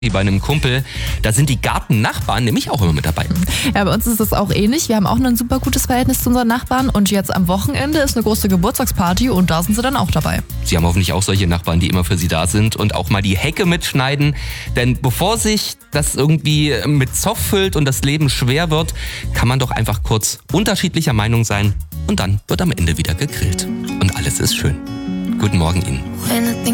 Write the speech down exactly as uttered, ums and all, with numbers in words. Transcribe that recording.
Wie bei einem Kumpel, da sind die Gartennachbarn nämlich auch immer mit dabei. Ja, bei uns ist es auch ähnlich. Wir haben auch ein super gutes Verhältnis zu unseren Nachbarn und jetzt am Wochenende ist eine große Geburtstagsparty und da sind sie dann auch dabei. Sie haben hoffentlich auch solche Nachbarn, die immer für Sie da sind und auch mal die Hecke mitschneiden, denn bevor sich das irgendwie mit Zoff füllt und das Leben schwer wird, kann man doch einfach kurz unterschiedlicher Meinung sein und dann wird am Ende wieder gegrillt und alles ist schön. Guten Morgen Ihnen.